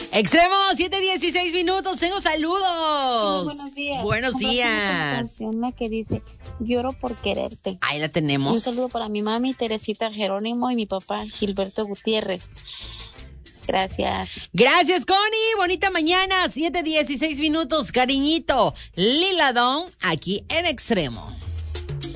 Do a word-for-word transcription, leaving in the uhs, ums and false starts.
Extremo, siete dieciséis minutos, tengo saludos. Sí, buenos días. Buenos Complace días. una canción, la que dice Lloro por quererte. Ahí la Y un tenemos. saludo para mi mami Teresita Jerónimo y mi papá Gilberto Gutiérrez. Gracias. Gracias, Connie. Bonita mañana, siete dieciséis minutos, cariñito. Lila Don, aquí en Extremo.